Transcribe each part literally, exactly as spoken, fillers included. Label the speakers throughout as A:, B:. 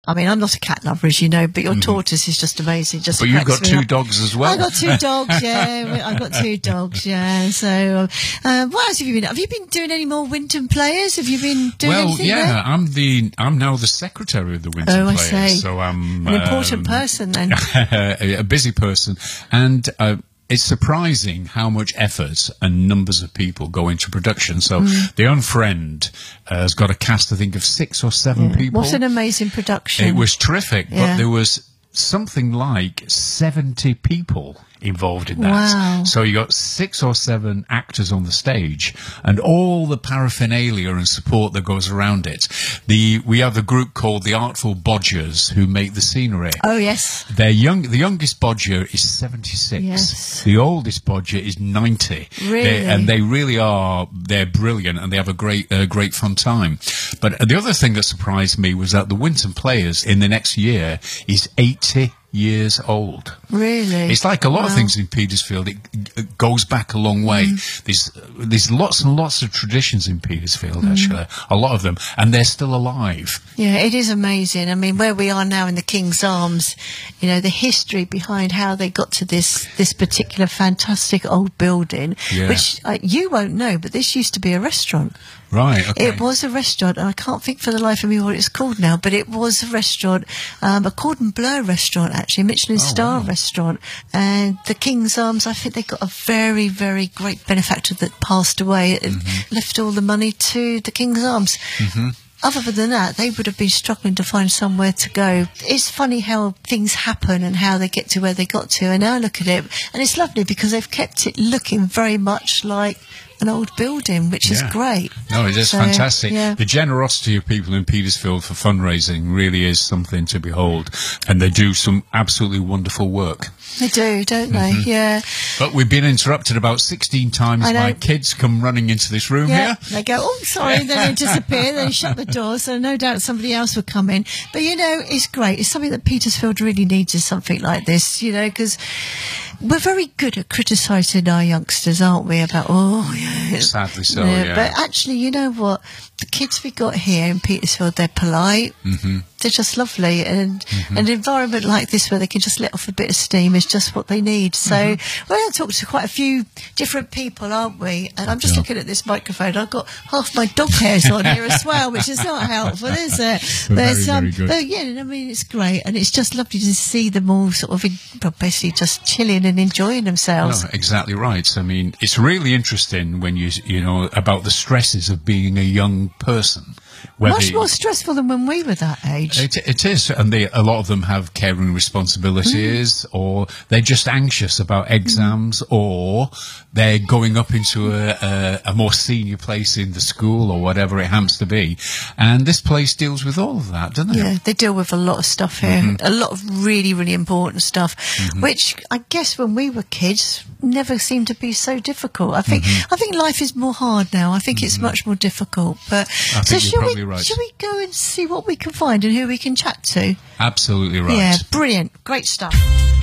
A: I mean, I'm not a cat lover, as you know, but your mm. tortoise is just amazing. Just
B: but you've got two up. dogs as well.
A: I've got two dogs, yeah. I've got two dogs, yeah. So, uh, what else have you been? Have you been doing any more Winton Players? Have you been doing
B: well,
A: anything? Well,
B: yeah,
A: there?
B: I'm the I'm now the secretary of the Winton
A: oh,
B: Players.
A: I say.
B: So I'm
A: an important um, person then.
B: a busy person, and. Uh, It's surprising how much effort and numbers of people go into production. So mm. The Unfriend uh, has got a cast, I think, of six or seven
A: yeah.
B: people.
A: What an amazing production.
B: It was terrific,
A: yeah.
B: but there was something like seventy people involved in that.
A: Wow.
B: So you got six or seven actors on the stage and all the paraphernalia and support that goes around it. The we have a group called the Artful Bodgers who make the scenery.
A: Oh, yes.
B: They're young. The youngest Bodger is seventy-six.
A: Yes.
B: The oldest Bodger is ninety.
A: Really?
B: They, and they really are, they're brilliant and they have a great, uh, great fun time. But the other thing that surprised me was that the Winton Players in the next year is eighty years old.
A: Really?
B: It's like a lot
A: wow.
B: of things in Petersfield. It, it goes back a long way.
A: Mm.
B: There's there's lots and lots of traditions in Petersfield, actually. Mm. A lot of them. And they're still alive.
A: Yeah, it is amazing. I mean, where we are now in the King's Arms, you know, the history behind how they got to this this particular fantastic old building,
B: yeah.
A: which uh, you won't know, but this used to be a restaurant.
B: Right, okay.
A: It was a restaurant, and I can't think for the life of me what it's called now, but it was a restaurant, um, a Cordon Bleu restaurant, actually, a Michelin
B: oh,
A: star
B: wow.
A: restaurant. And the King's Arms, I think they got a very, very great benefactor that passed away and
B: mm-hmm.
A: left all the money to the King's Arms.
B: Mm-hmm.
A: Other than that, they would have been struggling to find somewhere to go. It's funny how things happen and how they get to where they got to. And now I look at it, and it's lovely because they've kept it looking very much like an old building, which
B: yeah.
A: is great.
B: No, it is
A: so,
B: fantastic.
A: Yeah.
B: The generosity of people in Petersfield for fundraising really is something to behold, and they do some absolutely wonderful work.
A: They do, don't they?
B: Mm-hmm.
A: Yeah.
B: But we've been interrupted about sixteen times. My kids come running into this room
A: yeah.
B: here.
A: They go, oh, sorry, then they disappear, then they shut the door, so no doubt somebody else will come in. But, you know, it's great. It's something that Petersfield really needs, is something like this, you know, because we're very good at criticising our youngsters, aren't we, about, oh, yeah.
B: Sadly so, yeah. yeah.
A: But actually, you know what? The kids we got here in Petersfield, they're polite.
B: Mm-hmm.
A: They're just lovely. And
B: mm-hmm.
A: an environment like this where they can just let off a bit of steam is just what they need. So mm-hmm. we're going to talk to quite a few different people, aren't we? And I'm just yeah. looking at this microphone. I've got half my dog hairs on here as well, which is not helpful, is it?
B: But
A: very,
B: um,
A: very good. But yeah, I mean, it's great. And it's just lovely to see them all sort of in, well, basically just chilling and enjoying themselves.
B: No, exactly right. I mean, it's really interesting when you, you know, about the stresses of being a young person.
A: Much more stressful than when we were that age.
B: It, it is, and they, a lot of them have caring responsibilities, mm. or they're just anxious about exams, mm. or they're going up into a, a, a more senior place in the school, or whatever it happens to be. And this place deals with all of that, doesn't it?
A: Yeah, they deal with a lot of stuff here, mm-hmm. a lot of really, really important stuff, mm-hmm. which I guess when we were kids never seemed to be so difficult. I think mm-hmm. I think life is more hard now. I think mm-hmm. it's much more difficult. But
B: I
A: so
B: think
A: shall
B: you're probably
A: we
B: right.
A: shall we go and see what we can find and who we can chat to?
B: Absolutely right.
A: Yeah, brilliant, great stuff.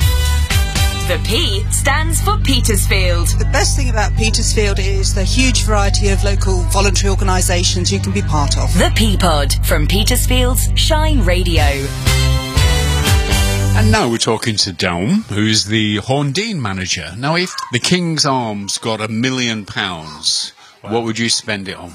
C: The P stands for Petersfield.
D: The best thing about Petersfield is the huge variety of local voluntary organisations you can be part of.
C: The P-Pod from Petersfield's Shine Radio.
B: And now we're talking to Daum, who's the Horndean manager. Now, if the King's Arms got a million pounds, wow. what would you spend it on?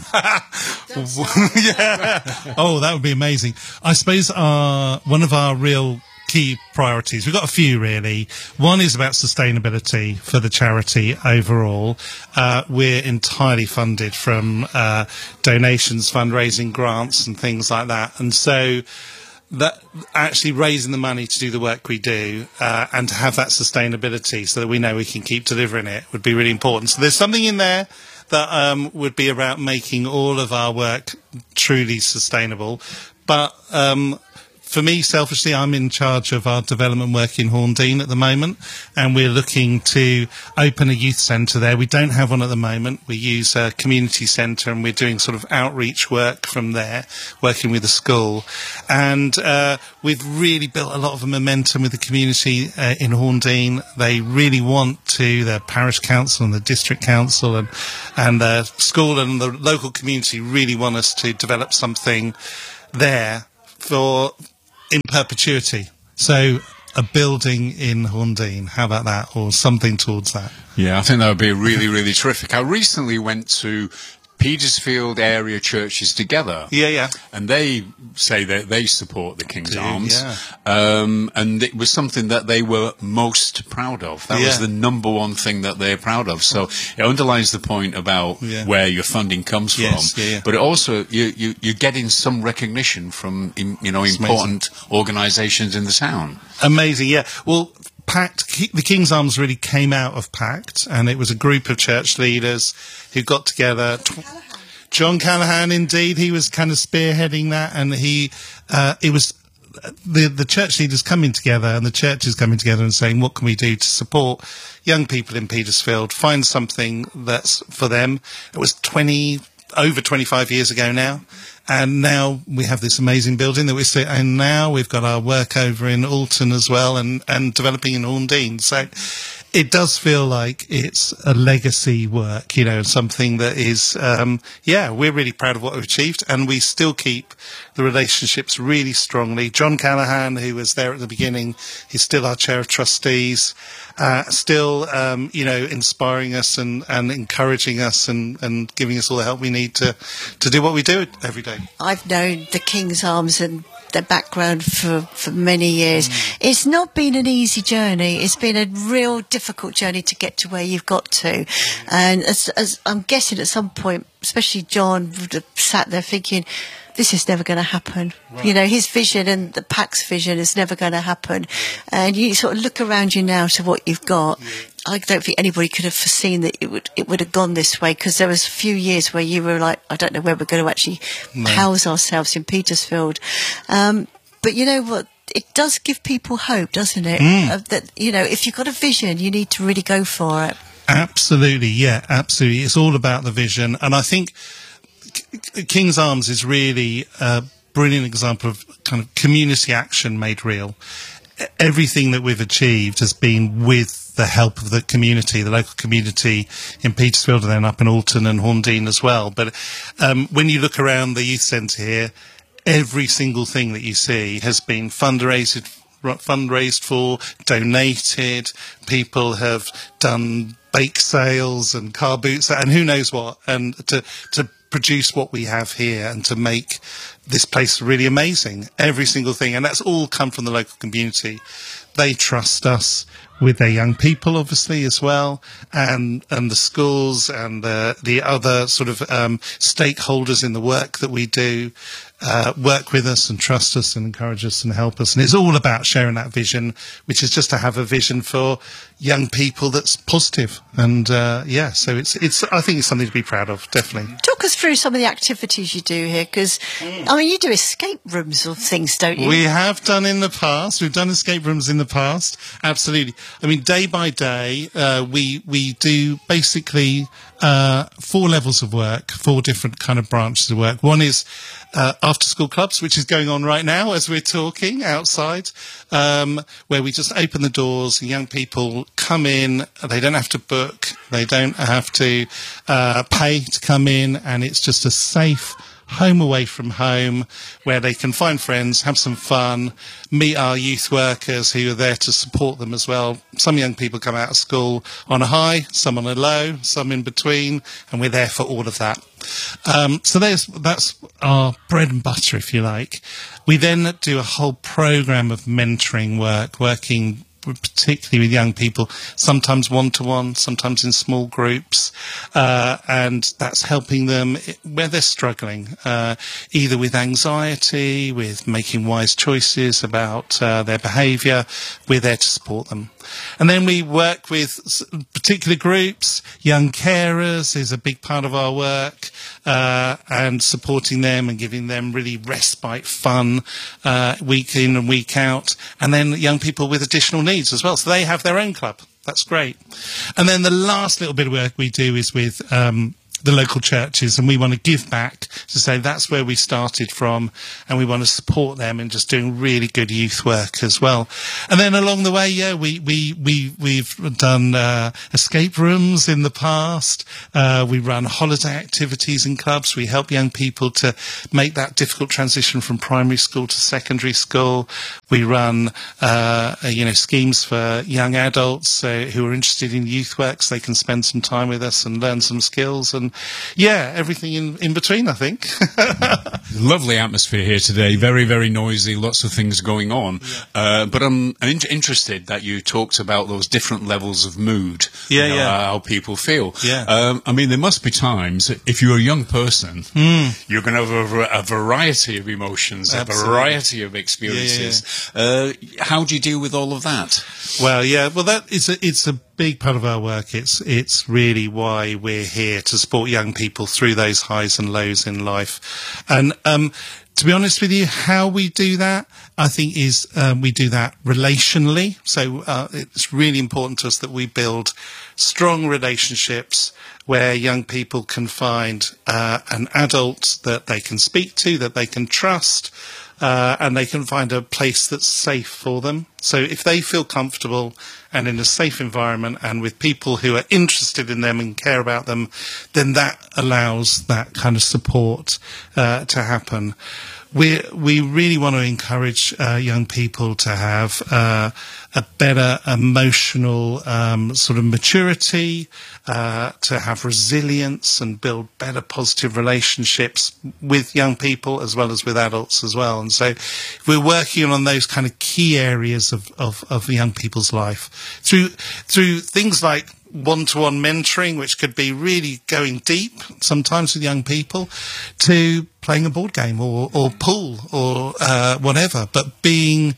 E: yeah. Oh, that would be amazing. I suppose uh, one of our real key priorities, we've got a few really. One is about sustainability for the charity overall. Uh, we're entirely funded from uh, donations, fundraising, grants and things like that. And so that actually raising the money to do the work we do uh, and to have that sustainability so that we know we can keep delivering it would be really important. So there's something in there that um, would be about making all of our work truly sustainable. But um, for me, selfishly, I'm in charge of our development work in Horndean at the moment, and we're looking to open a youth centre there. We don't have one at the moment. We use a community centre, and we're doing sort of outreach work from there, working with the school. And uh, we've really built a lot of momentum with the community uh, in Horndean. They really want to, the parish council and the district council and, and the school and the local community really want us to develop something there for in perpetuity. So a building in Horndean, how about that, or something towards that?
B: Yeah, I think that would be really, really terrific. I recently went to Petersfield area churches together.
E: Yeah, yeah.
B: And they say that they support the King's
E: Do,
B: Arms.
E: yeah.
B: Um, and it was something that they were most proud of. That
E: Yeah.
B: was the number one thing that they're proud of. So it underlines the point about
E: Yeah.
B: where your funding comes
E: Yes,
B: from.
E: yeah, yeah.
B: But it also, you, you, you're getting some recognition from, in, you know,
E: It's
B: important organisations in the town.
E: Amazing, yeah. Well, Pact, Ki- the King's Arms really came out of Pact, and it was a group of church leaders who got together. Tw- John Callaghan, indeed, he was kind of spearheading that, and he, uh, it was the the church leaders coming together and the churches coming together and saying, what can we do to support young people in Petersfield, find something that's for them. It was twenty over twenty-five years ago now. And now we have this amazing building that we see, and now we've got our work over in Alton as well, and, and developing in Horndean. So it does feel like it's a legacy work, you know, something that is, um, yeah, we're really proud of what we've achieved, and we still keep the relationships really strongly. John Callaghan, who was there at the beginning, he's still our chair of trustees, uh, still, um, you know, inspiring us and, and encouraging us and, and giving us all the help we need to, to do what we do every day.
A: I've known the King's Arms and their background for, for many years. Mm. It's not been an easy journey. It's been a real difficult journey to get to where you've got to. And as, as I'm guessing at some point, especially John would have sat there thinking, this is never going to happen. Right. You know, his vision and the Pact's vision is never going to happen. Yeah. And you sort of look around you now to what you've got. Yeah. I don't think anybody could have foreseen that it would it would have gone this way, because there was a few years where you were like, I don't know where we're going to actually no. house ourselves in Petersfield. Um, but you know what? It does give people hope, doesn't it?
E: Mm.
A: Uh, that, you know, if you've got a vision, you need to really go for it.
E: Absolutely, yeah, absolutely. It's all about the vision. And I think King's Arms is really a brilliant example of kind of community action made real. Everything that we've achieved has been with the help of the community, the local community in Petersfield, and then up in Alton and Horndean as well. But um, when you look around the youth centre here, every single thing that you see has been fundraised, fundraised for, donated. People have done bake sales and car boots and who knows what, and to to produce what we have here and to make this place really amazing. Every single thing. And that's all come from the local community. They trust us with their young people, obviously, as well, and and the schools and the, the other sort of um, stakeholders in the work that we do uh, work with us and trust us and encourage us and help us. And it's all about sharing that vision, which is just to have a vision for young people that's positive. And uh, yeah, so it's it's. I think it's something to be proud of, definitely.
A: Talk us through some of the activities you do here, because mm. I mean, you do escape rooms or things, don't you?
E: We have done in the past. We've done escape rooms in the past. Absolutely. I mean, day by day, uh, we we do basically uh, four levels of work, four different kind of branches of work. One is uh, after school clubs, which is going on right now as we're talking outside, um, where we just open the doors and young people come in. They don't have to book. They don't have to uh, pay to come in, and it's just a safe home away from home where they can find friends, have some fun, meet our youth workers who are there to support them as well. Some young people come out of school on a high, some on a low, some in between, and we're there for all of that. Um, so there's, that's our bread and butter, if you like. We then do a whole programme of mentoring work, working particularly with young people, sometimes one-to-one, sometimes in small groups, uh, and that's helping them where they're struggling, uh, either with anxiety, with making wise choices about uh, their behaviour. We're there to support them. And then we work with particular groups. Young carers is a big part of our work, uh, and supporting them and giving them really respite, fun, uh, week in and week out. And then young people with additional needs as well. So they have their own club. That's great. And then the last little bit of work we do is with um, the local churches, and we want to give back to say that's where we started from, and we want to support them in just doing really good youth work as well. And then along the way, yeah, we we we we've done uh, escape rooms in the past. Uh, we run holiday activities in clubs. We help young people to make that difficult transition from primary school to secondary school. We run uh, you know schemes for young adults uh, who are interested in youth work, so they can spend some time with us and learn some skills, and yeah, everything in, in between, I think.
B: Lovely atmosphere here today, very, very noisy, lots of things going on. Yeah. Uh, but I'm, I'm in- interested that you talked about those different levels of mood,
E: yeah,
B: you know,
E: yeah.
B: how people feel.
E: Yeah.
B: Um, I mean, there must be times, if you're a young person,
E: mm.
B: you're going to have a, a variety of emotions,
E: Absolutely.
B: a variety of experiences. Yeah, yeah, yeah. Uh, how do you deal with all of that?
E: Well, yeah, well, that is a, it's a big part of our work. It's it's really why we're here, to support young people through those highs and lows in life. And um, to be honest with you, how we do that, I think, is um, we do that relationally. So uh, it's really important to us that we build strong relationships where young people can find uh, an adult that they can speak to, that they can trust, Uh, and they can find a place that's safe for them. So if they feel comfortable and in a safe environment and with people who are interested in them and care about them, then that allows that kind of support uh, to happen. We we really want to encourage uh, young people to have uh, a better emotional um, sort of maturity, uh, to have resilience and build better positive relationships with young people as well as with adults as well. And so we're working on those kind of key areas of, of, of young people's life through through things like one-to-one mentoring, which could be really going deep sometimes with young people, to playing a board game or, or pool or uh, whatever, but being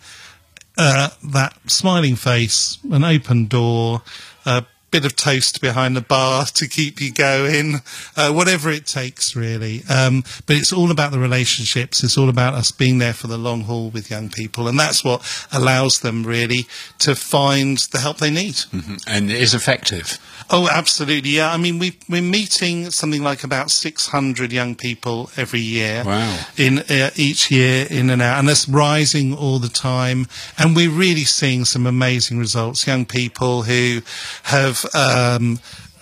E: uh, that smiling face, an open door, a bit of toast behind the bar to keep you going, uh, whatever it takes, really. Um, but it's all about the relationships. It's all about us being there for the long haul with young people, and that's what allows them really to find the help they need.
B: Mm-hmm. And it is effective.
E: Oh, absolutely, yeah. I mean, we, we're meeting something like about six hundred young people every year.
B: Wow.
E: In uh, each year, in and out, and that's rising all the time. And we're really seeing some amazing results. Young people who have um,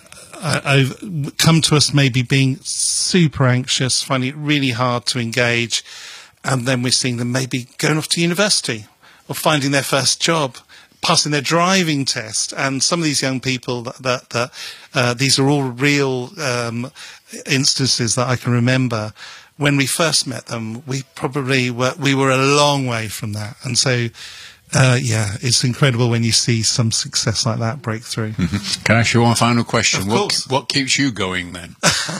E: uh, come to us maybe being super anxious, finding it really hard to engage, and then we're seeing them maybe going off to university or finding their first job, passing their driving test. And some of these young people, that, that, that uh, these are all real um, instances that I can remember. When we first met them, we probably were, we were a long way from that. And so, uh, yeah, it's incredible when you see some success like that break through.
B: Mm-hmm. Can I ask you one final question?
E: Of
B: what,
E: course.
B: What keeps you going then?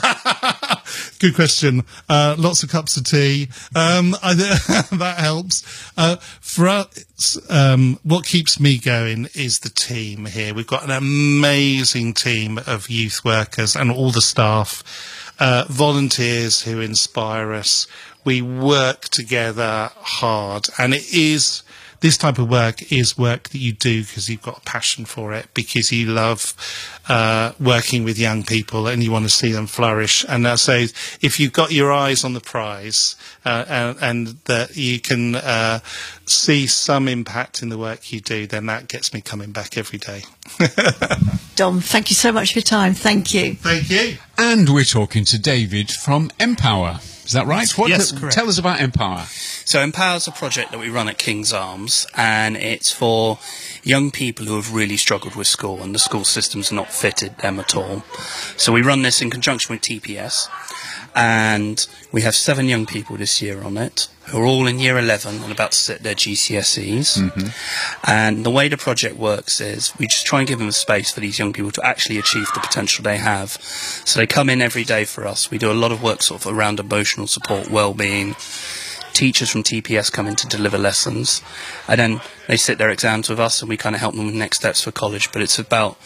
E: Good question. Uh, lots of cups of tea. Um, I, that helps. Uh, for us, um, what keeps me going is the team here. We've got an amazing team of youth workers and all the staff, uh, volunteers who inspire us. We work together hard, and it is, this type of work is work that you do because you've got a passion for it, because you love uh, working with young people and you want to see them flourish. And uh, so if you've got your eyes on the prize uh, and, and that you can uh, see some impact in the work you do, then that gets me coming back every day.
A: Dom, thank you so much for your time. Thank you.
E: Thank you.
B: And we're talking to David from Empower. Is that right? What
F: Yes,
B: the,
F: correct.
B: Tell us about Empower.
F: So Empower is a project that we run at King's Arms, and it's for young people who have really struggled with school, and the school system's not fitted them at all. So we run this in conjunction with T P S, and we have seven young people this year on it, who are all in year eleven and about to sit their G C S Es. Mm-hmm. And the way the project works is we just try and give them a space for these young people to actually achieve the potential they have. So they come in every day for us. We do a lot of work sort of around emotional support, well-being. Teachers from T P S come in to deliver lessons, and then they sit their exams with us, and we kind of help them with next steps for college. But it's about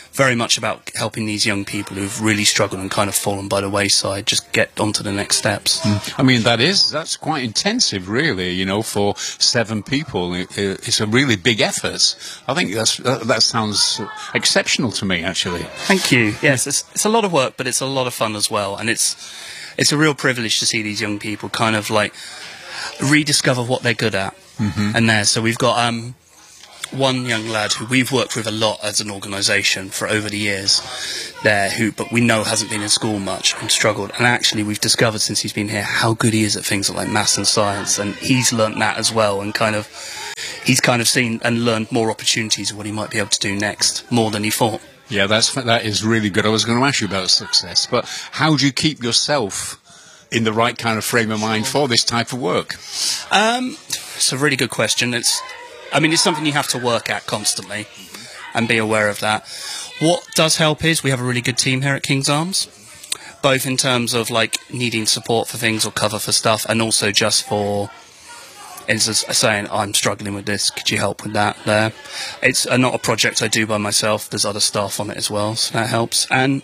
F: very much about helping these young people who've really struggled and kind of fallen by the wayside just get onto the next steps.
B: I mean, that is, that's quite intensive, really, you know, for seven people. It, it's a really big effort. I think that's, that, that sounds exceptional to me, actually.
F: Thank you. Yes, it's, it's a lot of work, but it's a lot of fun as well. And it's, it's a real privilege to see these young people kind of like rediscover what they're good at. Mm-hmm. And there, so we've got, um, one young lad who we've worked with a lot as an organisation for over the years there, who but we know hasn't been in school much and struggled, and actually we've discovered since he's been here how good he is at things like maths and science, and he's learnt that as well, and kind of he's kind of seen and learned more opportunities of what he might be able to do next, more than he thought.
B: Yeah, that's that is really good. I was going to ask you about success, but how do you keep yourself in the right kind of frame of mind for this type of work?
F: Um, it's a really good question. It's I mean, it's something you have to work at constantly and be aware of that. What does help is we have a really good team here at King's Arms, both in terms of, like, needing support for things or cover for stuff, and also just for instance, saying, I'm struggling with this, could you help with that there? It's uh, not a project I do by myself. There's other staff on it as well, so that helps. And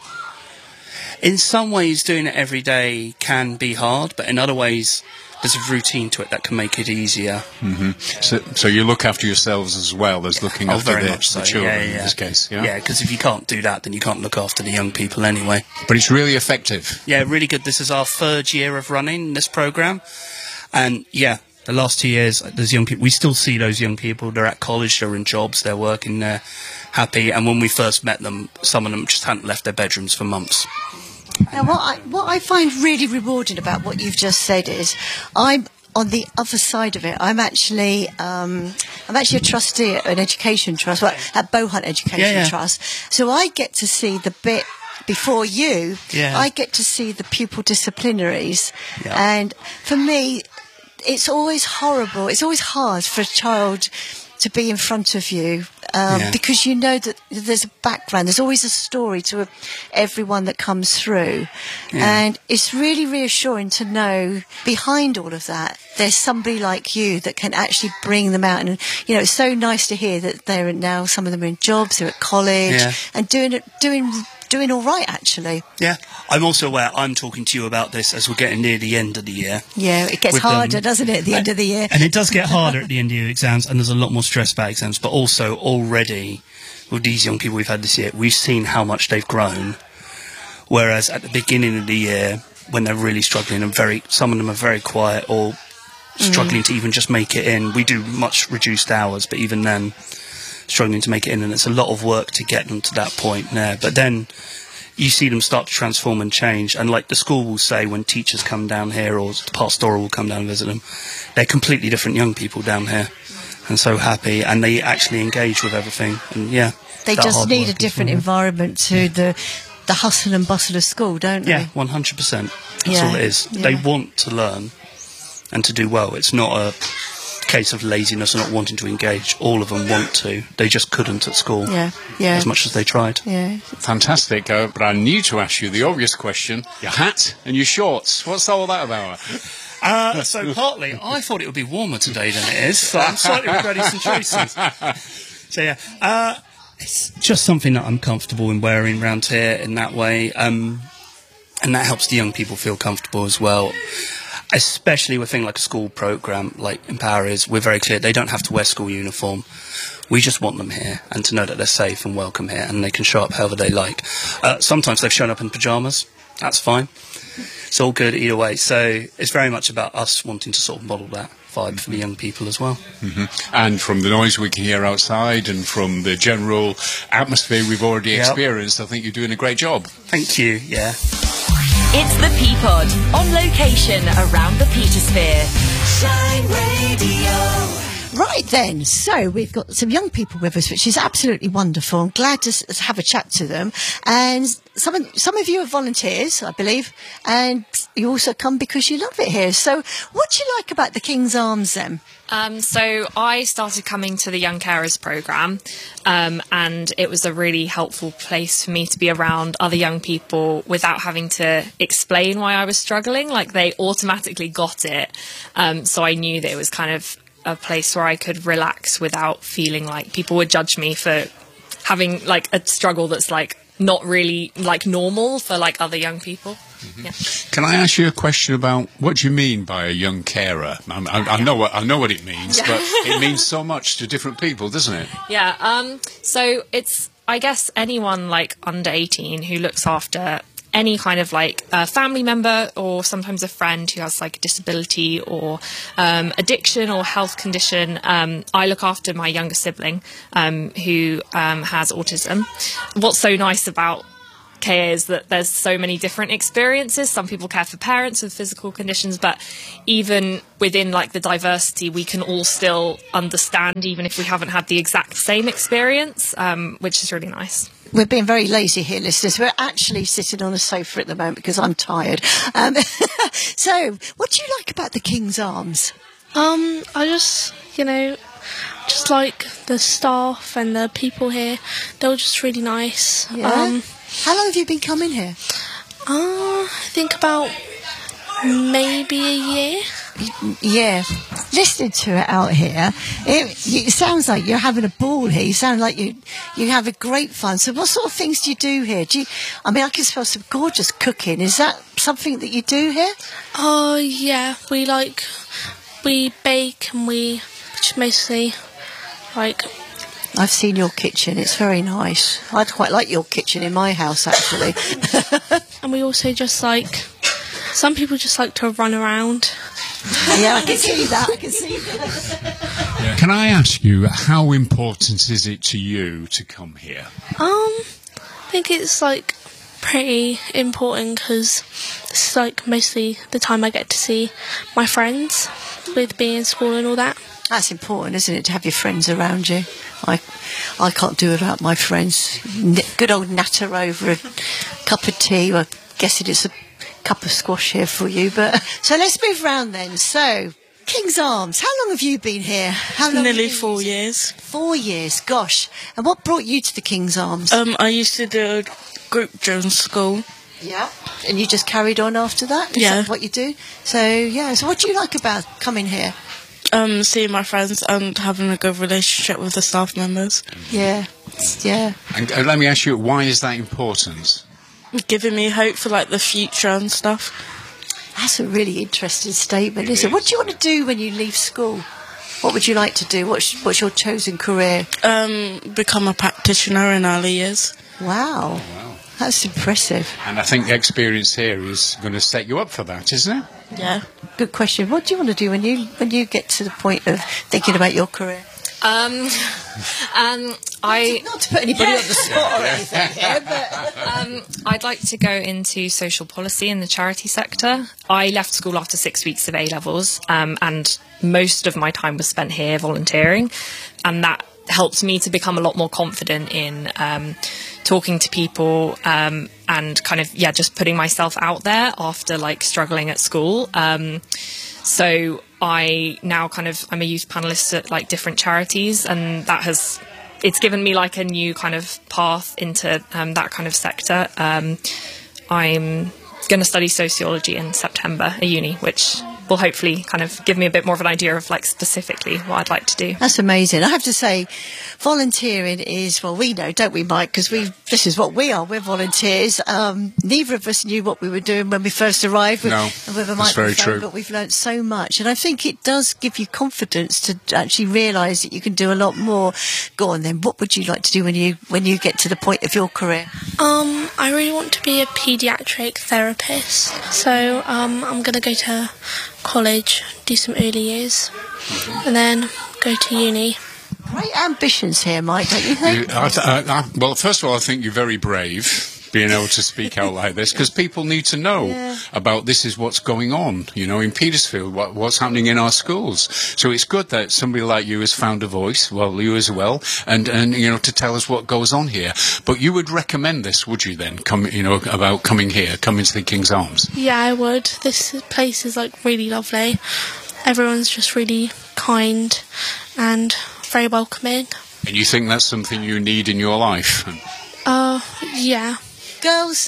F: in some ways, doing it every day can be hard, but in other ways, there's a routine to it that can make it easier.
B: Mm-hmm. So, so you look after yourselves as well as looking
F: oh,
B: after
F: very
B: the,
F: much so.
B: the children
F: yeah, yeah.
B: in this case. Yeah,
F: yeah, because if you can't do that, then you can't look after the young people anyway.
B: But it's really effective.
F: Yeah, really good. This is our third year of running this programme. And yeah, the last two years, there's young people. We still see those young people. They're at college, they're in jobs, they're working, they're happy. And when we first met them, some of them just hadn't left their bedrooms for months.
A: Now, what I, what I find really rewarding about what you've just said is I'm on the other side of it. I'm actually um, I'm actually a trustee at an education trust, well, at Bowhunt Education
F: yeah, yeah.
A: Trust. So I get to see the bit before you.
F: Yeah.
A: I get to see the pupil disciplinaries.
F: Yeah.
A: And for me, it's always horrible. It's always hard for a child to be in front of you um,
F: yeah.
A: because you know that there's a background. There's always a story to everyone that comes through. Yeah. And it's really reassuring to know behind all of that, there's somebody like you that can actually bring them out. And, you know, it's so nice to hear that they're now, some of them are in jobs, they're at college
F: yeah.
A: and doing it, doing doing all right, actually.
F: Yeah. I'm also aware I'm talking to you about this as we're getting near the end of the year.
A: Yeah, it gets harder, them. doesn't it, at the
F: and,
A: end of the year?
F: And it does get harder at the end of your exams, and there's a lot more stress about exams. But also, already, with these young people we've had this year, we've seen how much they've grown. Whereas at the beginning of the year, when they're really struggling, and very, some of them are very quiet or struggling mm. to even just make it in. We do much reduced hours, but even then, struggling to make it in, and it's a lot of work to get them to that point there. But then you see them start to transform and change, and like the school will say when teachers come down here, or the pastoral will come down and visit them, they're completely different young people down here, and so happy, and they actually engage with everything, and yeah.
A: They just need a different environment to the the hustle and bustle of school, don't they?
F: Yeah, one hundred percent. That's
A: yeah.
F: all it is.
A: Yeah.
F: They want to learn and to do well. It's not a case of laziness or not wanting to engage. All of them want to. They just couldn't at school.
A: Yeah, yeah.
F: As much as they tried.
A: Yeah.
B: Fantastic. Uh, but I need to ask you the obvious question: your hat and your shorts. What's all that about?
F: Uh, so partly, I thought it would be warmer today than it is. So I'm slightly regretting some choices. So yeah, uh, it's just something that I'm comfortable in wearing around here in that way, um, and that helps the young people feel comfortable as well. Especially with a thing like a school programme like Empower is, we're very clear they don't have to wear school uniform. We just want them here and to know that they're safe and welcome here and they can show up however they like. Uh, sometimes they've shown up in pyjamas. That's fine. It's all good either way. So it's very much about us wanting to sort of model that vibe for the young people as well.
B: Mm-hmm. And from the noise we can hear outside and from the general atmosphere we've already yep. experienced, I think you're doing a great job.
F: Thank you, yeah.
C: It's the P-Pod, on location around the Petersphere.
A: Shine Radio. Right then, so we've got some young people with us, which is absolutely wonderful. I'm glad to s- have a chat to them. And some of, some of you are volunteers, I believe, and you also come because you love it here. So what do you like about the King's Arms then?
G: Um, so I started coming to the Young Carers programme, um, and it was a really helpful place for me to be around other young people without having to explain why I was struggling. Like, they automatically got it. Um, so I knew that it was kind of a place where I could relax without feeling like people would judge me for having like a struggle that's like not really like normal for like other young people. Yeah.
B: Can I ask you a question about what do you mean by a young carer? I, I, I know what I know what it means,
G: Yeah.
B: but it means so much to different people, doesn't it?
G: Yeah. Um, so it's, I guess, anyone like under eighteen who looks after any kind of like a family member or sometimes a friend who has like a disability or um, addiction or health condition. Um, I look after my younger sibling um, who um, has autism. What's so nice about K A is that there's so many different experiences. Some people care for parents with physical conditions, but even within like the diversity, we can all still understand, even if we haven't had the exact same experience, um, which is really nice.
A: We're being very lazy here, listeners. We're actually sitting on a sofa at the moment because I'm tired. Um, so, what do you like about the King's Arms?
H: Um, I just, you know, just like the staff and the people here. They were just really nice.
A: Yeah?
H: Um,
A: How long have you been coming here?
H: uh, I think about maybe a year.
A: Yeah, listening to it out here, it, it sounds like you're having a ball here. You sound like you you have a great fun. So, what sort of things do you do here? Do you? I mean, I can smell some gorgeous cooking. Is that something that you do here?
H: Oh, yeah. We like, we bake and we just mostly like.
A: I've seen your kitchen. It's very nice. I'd quite like your kitchen in my house, actually.
H: And we also just like, some people just like to run around.
A: Yeah, I can see that. I can see that.
B: Can I ask you, how important is it to you to come here?
H: Um, I think it's like pretty important because this is like mostly the time I get to see my friends with being in school and all that.
A: That's important, isn't it, to have your friends around you? I, I can't do without my friends. N- good old natter over a cup of tea. I'm guessing it's a cup of squash here for you. But so let's move round then. So, King's Arms. How long have you been here? How long?
I: Nearly
A: have you
I: four
A: been?
I: years.
A: Four years. Gosh. And what brought you to the King's Arms?
I: Um, I used to do a group during school.
A: Yeah. And you just carried on after that? Is
I: Yeah.
A: that what you do? So yeah. So what do you like about coming here?
I: Um, seeing my friends and having a good relationship with the staff members.
A: Yeah. Yeah.
B: And uh, let me ask you, why is that important?
I: Giving me hope for like the future and stuff.
A: That's a really interesting statement, isn't it? What do you want to do when you leave school? What would you like to do? What's, what's your chosen career?
I: Um, become a practitioner in early years.
A: Wow. That's impressive.
B: And I think the experience here is going to set you up for that, isn't it?
I: Yeah.
A: Good question. What do you want to do when you when you get to the point of thinking about your career?
G: Um, um, I
A: Not to put anybody on the spot or anything here, but
G: um, I'd like to go into social policy in the charity sector. I left school after six weeks of A levels, um, and most of my time was spent here volunteering, and that helped me to become a lot more confident in um, talking to people um, and kind of yeah just putting myself out there after like struggling at school. Um, so I now kind of I'm a youth panelist at like different charities, and that has it's given me like a new kind of path into um, that kind of sector. Um, I'm going to study sociology in September at uni, which will hopefully kind of give me a bit more of an idea of like specifically what I'd like to do.
A: that's amazing. I have to say, volunteering is, well, we know, don't we, Mike? Because we this is what we are. We're volunteers. Um, neither of us knew what we were doing when we first arrived with,
B: No,
A: with a
B: that's very
A: microphone,
B: true.
A: but we've learnt so much. And I think it does give you confidence to actually realise that you can do a lot more. Go on then. What would you like to do when you when you get to the point of your career?
H: Um, I really want to be a paediatric therapist. So um, I'm going to go to college, do some early years, and then go to uni.
A: Great ambitions here, Mike, don't you think?
B: You- I th- I- I- well, first of all, I think you're very brave being able to speak out like this, because people need to know
A: Yeah.
B: about this is what's going on, you know, in Petersfield, what, what's happening in our schools. So it's good that somebody like you has found a voice, well, you as well, and, and you know, to tell us what goes on here. But you would recommend this, would you then, come, you know, about coming here, coming to the King's Arms?
H: Yeah, I would. This place is like really lovely. Everyone's just really kind and very welcoming.
B: And you think that's something you need in your life?
H: Uh, yeah.
A: Girls,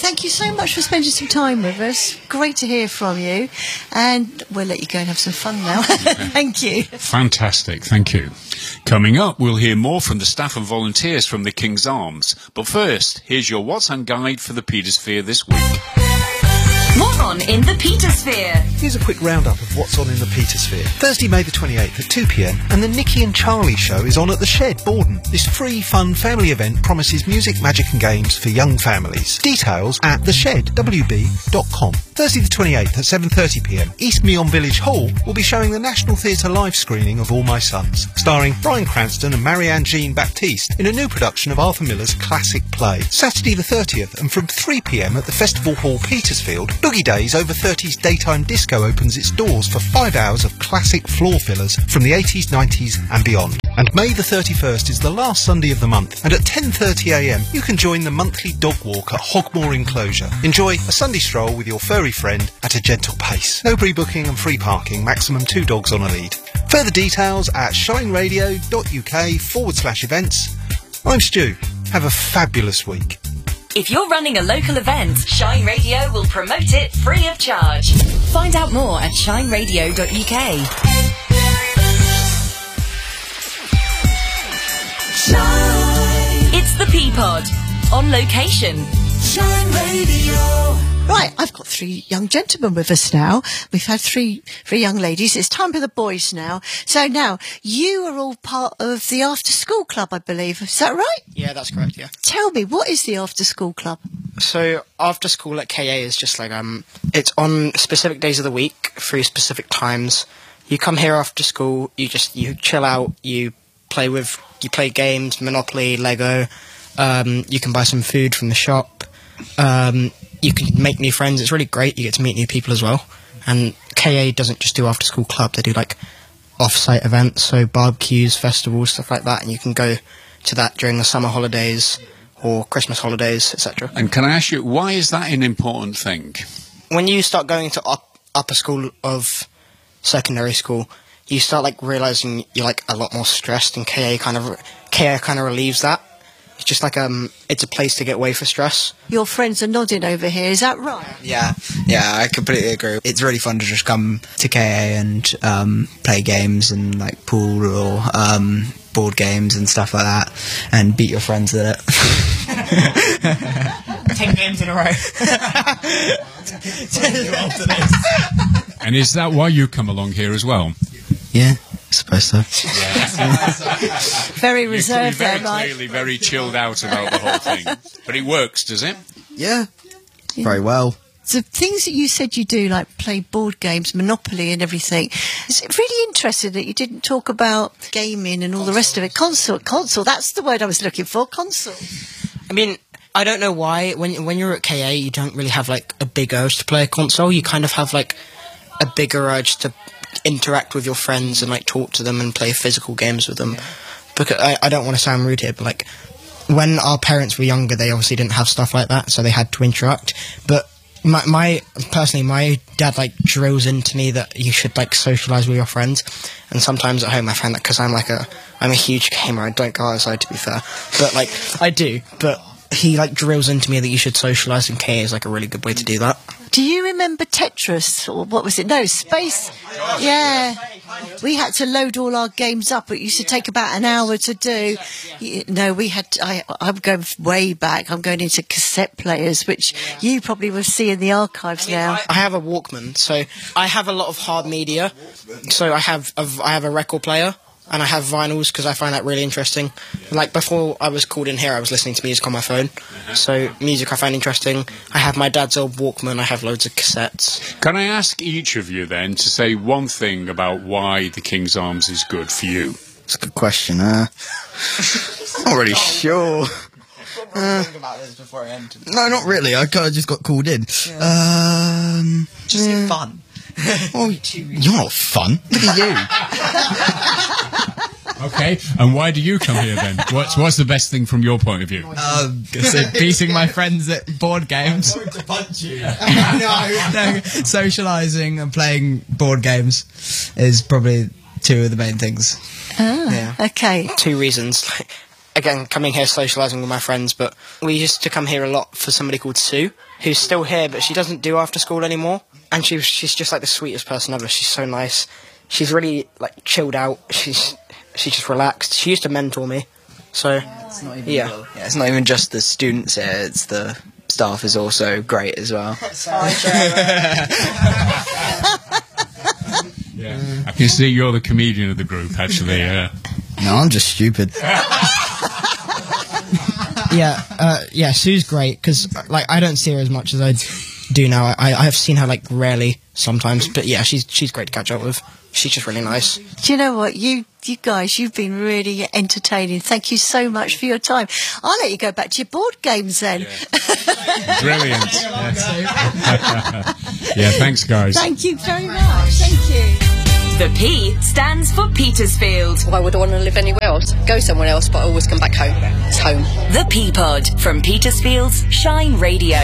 A: thank you so much for spending some time with us. Great to hear from you. And we'll let you go and have some fun now. Thank you.
B: Fantastic, thank you. Coming up, we'll hear more from the staff and volunteers from the King's Arms. But first, here's your What's On guide for the Petersphere this week.
C: What's on in the Petersphere?
J: Here's a quick roundup of what's on in the Petersphere. Thursday, May the twenty-eighth at two p m and the Nikki and Charlie show is on at the Shed, Borden. This free, fun family event promises music, magic and games for young families. Details at the shed w b dot com. Thursday the twenty-eighth at seven thirty p m, East Meon Village Hall will be showing the National Theatre live screening of All My Sons, starring Bryan Cranston and Marianne Jean Baptiste in a new production of Arthur Miller's classic play. Saturday the thirtieth, and from three p m at the Festival Hall Petersfield, Boogie Days Over thirties Daytime Disco opens its doors for five hours of classic floor fillers from the eighties, nineties and beyond. And May the thirty-first is the last Sunday of the month, and at ten thirty a m you can join the monthly dog walk at Hogmore Enclosure. Enjoy a Sunday stroll with your furry friend at a gentle pace. No pre-booking and free parking, maximum two dogs on a lead. Further details at shineradio.uk forward slash events. I'm Stu. Have a fabulous week.
C: If you're running a local event, Shine Radio will promote it free of charge. Find out more at shine radio dot u k. Shine. It's the Peapod. On location.
A: Shine Radio. Right, I've got three young gentlemen with us now. We've had three three young ladies. It's time for the boys now. So now, you are all part of the after-school club, I believe. Is that right?
K: Yeah, that's correct, yeah.
A: Tell me, what is the after-school club?
K: So, after school at K A is just like, um, it's on specific days of the week, through specific times. You come here after school, you just, you chill out, you play with, you play games, Monopoly, Lego, um, you can buy some food from the shop, um... you can make new friends. It's really great. You get to meet new people as well. And K A doesn't just do after school club. They do like off-site events, so barbecues, festivals, stuff like that. And you can go to that during the summer holidays or Christmas holidays, et cetera.
B: And can I ask you, why is that an important thing?
K: When you start going to up, upper school of secondary school, you start like realising you're like a lot more stressed, and K A kind of K A kind of relieves that. It's just like um, it's a place to get away for stress.
A: Your friends are nodding over here, is that right?
L: Yeah, yeah, I completely agree. It's really fun to just come to K A and um, play games and like pool or um, board games and stuff like that, and beat your friends at it.
K: Ten games in a row.
B: And is that why you come along here as well?
L: Yeah. I suppose so.
B: Yeah.
A: Very reserved
B: very
A: there, Mike.
B: clearly very chilled out about the whole thing. But it works, does it?
L: Yeah. yeah. Very well.
A: So things that you said you do, like play board games, Monopoly and everything, it's really interesting that you didn't talk about gaming and all the rest of it. Console, console, that's the word I was looking for, console.
K: I mean, I don't know why, when, when you're at K A, you don't really have like a big urge to play a console. You kind of have like a bigger urge to interact with your friends and like talk to them and play physical games with them. Yeah. Because I, I don't want to sound rude here, but like when our parents were younger, they obviously didn't have stuff like that, so they had to interact. But my, my personally, my dad like drills into me that you should like socialise with your friends. And sometimes at home, I find that because I'm like a I'm a huge gamer, I don't go outside, to be fair. But like I do, but he like drills into me that you should socialise, and K A is like a really good way to do that.
A: Do you remember Tetris, or what was it? No, Space. Yeah, we had to load all our games up. It used to take about an hour to do. No, we had. To, I, I'm going way back. I'm going into cassette players, which you probably will see in the archives now.
K: I have a Walkman, so I have a lot of hard media. So I have a, I have a record player. And I have vinyls because I find that really interesting. Like before I was called in here, I was listening to music on my phone. So music I find interesting. I have my dad's old Walkman. I have loads of cassettes.
B: Can I ask each of you then to say one thing about why the King's Arms is good for you?
L: That's a good question. Uh, not really sure. Uh, no, not really. I kind of just got called in. Yeah. Um,
M: just yeah. fun.
L: Oh, you're not fun. Look at
B: you. Okay, and why do you come here then? What's what's the best thing from your point of view?
M: Um, so beating my friends at board games.
L: I'm going to punch you.
M: no, no, socialising and playing board games is probably two of the main things.
A: Ah, yeah. Okay.
K: Two reasons. A again, coming here, socialising with my friends, but we used to come here a lot for somebody called Sue, who's still here, but she doesn't do after school anymore. And she, she's just like the sweetest person ever. She's so nice. She's really like chilled out. She's she's just relaxed. She used to mentor me. So,
L: it's not even,
K: yeah.
L: well, yeah. It's not even just the students here, it's the staff is also great as well.
B: Yeah. I can see you're the comedian of the group, actually. Yeah.
M: No, I'm just stupid. yeah, uh, yeah, Sue's great, because, like, I don't see her as much as I do now. I, I have seen her, like, rarely sometimes, but yeah, she's she's great to catch up with. She's just really nice.
A: Do you know what? You you guys, you've been really entertaining. Thank you so much for your time. I'll let you go back to your board games then.
B: Yeah. Brilliant. Yeah, thanks, guys.
A: Thank you very much. Thank you.
C: The P stands for Petersfield.
N: Why would I want to live anywhere else? Go somewhere else, but I always come back home. It's home.
C: The P-Pod from Petersfield's Shine Radio.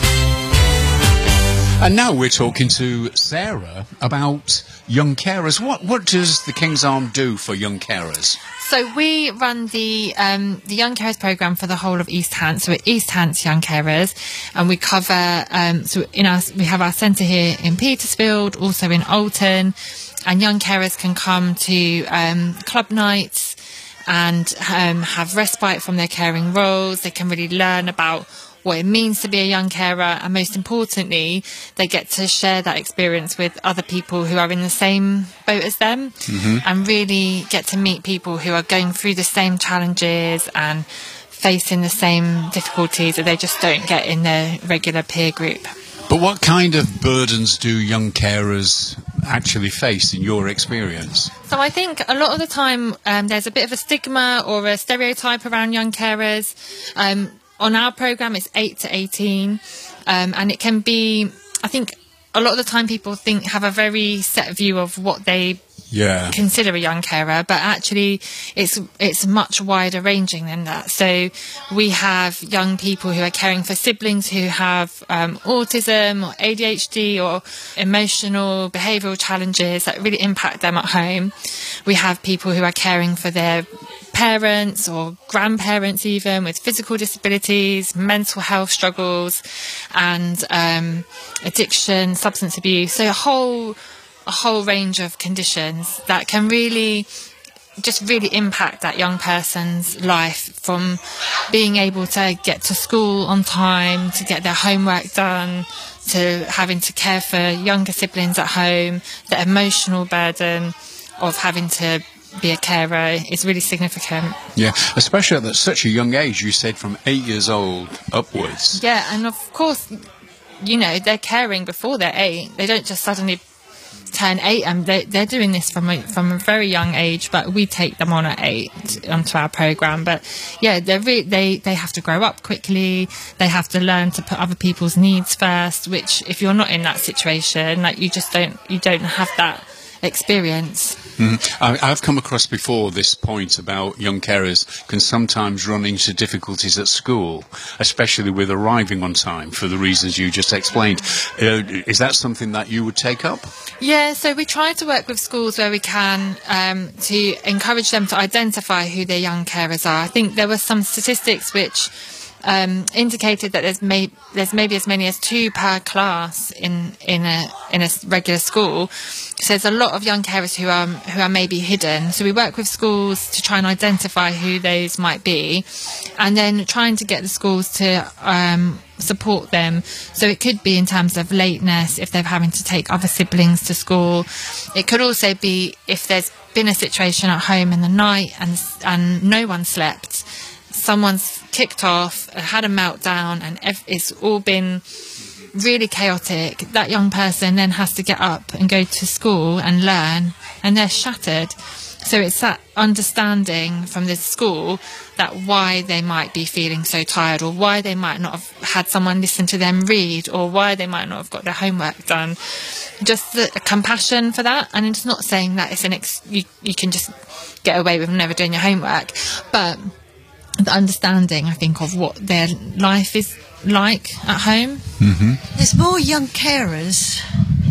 B: And now we're talking to Sarah about young carers. What what does the King's Arm do for young carers?
G: So we run the um, the Young Carers programme for the whole of East Hants. So we're East Hants Young Carers, and we cover. Um, so in our we have our centre here in Petersfield, also in Alton, and young carers can come to um, club nights and um, have respite from their caring roles. They can really learn about what it means to be a young carer, and most importantly, they get to share that experience with other people who are in the same boat as them, mm-hmm. and really get to meet people who are going through the same challenges and facing the same difficulties that they just don't get in their regular peer group.
B: But what kind of burdens do young carers actually face in your experience?
G: So I think a lot of the time um, there's a bit of a stigma or a stereotype around young carers. Um, On our programme, it's eight to eighteen, um, and it can be, I think, a lot of the time people think have a very set view of what they
B: yeah.
G: consider a young carer, but actually it's it's much wider ranging than that. So we have young people who are caring for siblings who have um, autism or A D H D or emotional behavioural challenges that really impact them at home. We have people who are caring for their parents or grandparents even with physical disabilities, mental health struggles, and um, addiction, substance abuse. So a whole a whole range of conditions that can really just really impact that young person's life, from being able to get to school on time, to get their homework done, to having to care for younger siblings at home. The emotional burden of having to be a carer is really significant.
B: Yeah, especially at such a young age. You said from eight years old upwards.
G: Yeah, and of course, you know, they're caring before they're eight. They don't just suddenly turn eight, and they're, they're doing this from a, from a very young age, but we take them on at eight onto our programme. But yeah, they're re- they, they have to grow up quickly. They have to learn to put other people's needs first, which if you're not in that situation, like you just don't, you don't have that experience.
B: Mm-hmm. I, I've come across before this point about young carers can sometimes run into difficulties at school, especially with arriving on time for the reasons you just explained. Uh, is that something that you would take up?
G: Yeah, so we try to work with schools where we can um, to encourage them to identify who their young carers are. I think there were some statistics which Um, indicated that there's, may, there's maybe as many as two per class in in a in a regular school. So there's a lot of young carers who are who are maybe hidden. So we work with schools to try and identify who those might be, and then trying to get the schools to um, support them. So it could be in terms of lateness, if they're having to take other siblings to school. It could also be if there's been a situation at home in the night and and no one slept. Someone's kicked off, had a meltdown, and it's all been really chaotic. That young person then has to get up and go to school and learn, and they're shattered. So it's that understanding from the school that why they might be feeling so tired, or why they might not have had someone listen to them read, or why they might not have got their homework done. Just the compassion for that. And it's not saying that it's an ex- you, you can just get away with never doing your homework, but the understanding, I think, of what their life is like at home.
B: Mm-hmm.
A: There's more young carers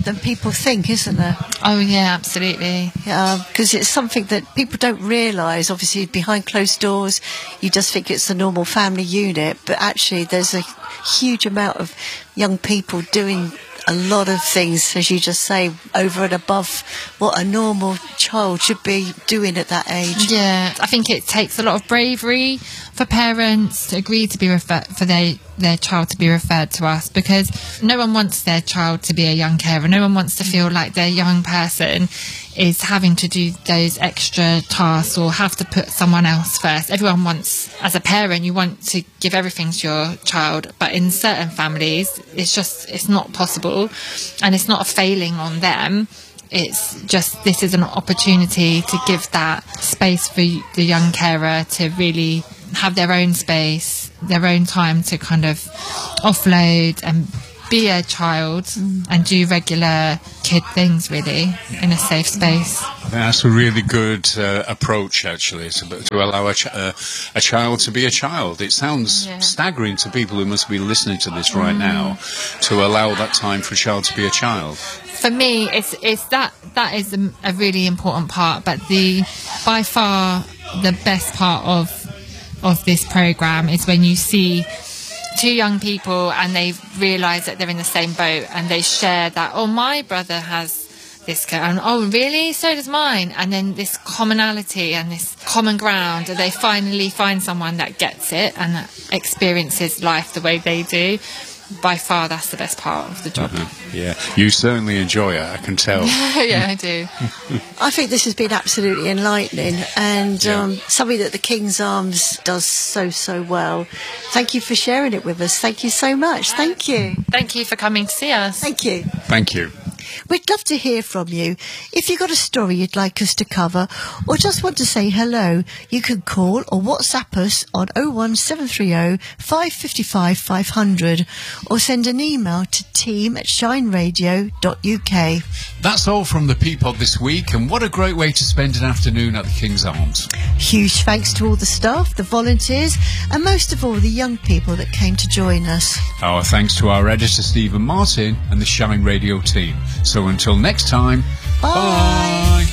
A: than people think, isn't there?
O: Oh yeah, absolutely.
A: Because um, it's something that people don't realise. Obviously, behind closed doors, you just think it's the normal family unit, but actually, there's a huge amount of young people doing a lot of things, as you just say, over and above what a normal child should be doing at that age.
O: Yeah, I think it takes a lot of bravery for parents to agree to be referred for their their child to be referred to us, because no one wants their child to be a young carer. No one wants to feel like their young person is having to do those extra tasks or have to put someone else first. Everyone wants, as a parent, you want to give everything to your child, but in certain families, it's just, it's not possible, and it's not a failing on them. It's just, this is an opportunity to give that space for the young carer to really have their own space, their own time to kind of offload and be a child mm. and do regular kid things, really, in a safe space.
B: That's a really good uh, approach, actually, to, to allow a, ch- uh, a child to be a child. It sounds yeah. staggering to people who must be listening to this right mm. now, to allow that time for a child to be a child.
O: For me, it's it's that that is a, a really important part, but the by far the best part of of this programme is when you see two young people and they realise that they're in the same boat, and they share that, oh, my brother has this girl, and oh, really? So does mine. And then this commonality and this common ground, and they finally find someone that gets it and that experiences life the way they do. By far, that's the best part of the job.
B: Uh-huh. Yeah, you certainly enjoy it, I can tell.
O: Yeah, I do.
A: I think this has been absolutely enlightening, and
B: yeah.
A: um, something that the King's Arms does so, so well. Thank you for sharing it with us. Thank you so much. Thank you.
O: Thank you for coming to see us.
A: Thank you.
B: Thank you.
A: We'd love to hear from you. If you've got a story you'd like us to cover, or just want to say hello, you can call or WhatsApp us on oh one seven three oh, five five five, five hundred, or send an email to team at shine radio dot u k.
B: That's all from the Peapod this week, and what a great way to spend an afternoon at the King's Arms.
A: Huge thanks to all the staff, the volunteers, and most of all the young people that came to join us.
B: Our thanks to our editor Stephen Martin and the Shine Radio team. So until next time,
A: bye.
B: bye.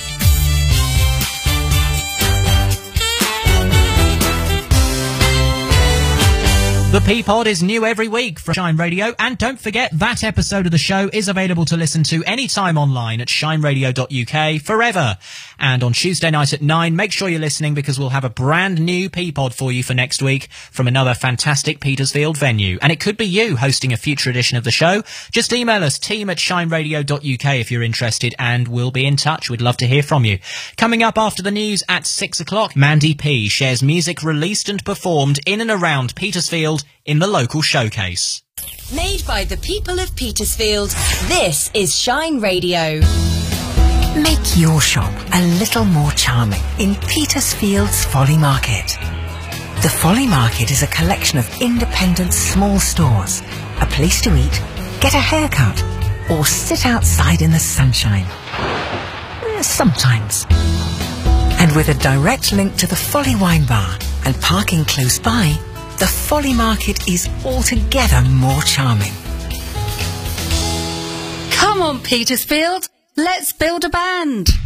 P: The Peapod is new every week from Shine Radio, and don't forget that episode of the show is available to listen to anytime online at shine radio dot u k forever. And on Tuesday night at nine, make sure you're listening, because we'll have a brand new Peapod for you for next week from another fantastic Petersfield venue. And it could be you hosting a future edition of the show. Just email us, team at shine radio dot u k if you're interested, and we'll be in touch. We'd love to hear from you. Coming up after the news at six o'clock, Mandy P shares music released and performed in and around Petersfield in the local showcase.
C: Made by the people of Petersfield, this is Shine Radio.
Q: Make your shop a little more charming in Petersfield's Folly Market. The Folly Market is a collection of independent small stores, a place to eat, get a haircut, or sit outside in the sunshine. Sometimes. And with a direct link to the Folly Wine Bar and parking close by, the Folly Market is altogether more charming.
R: Come on, Petersfield, let's build a band.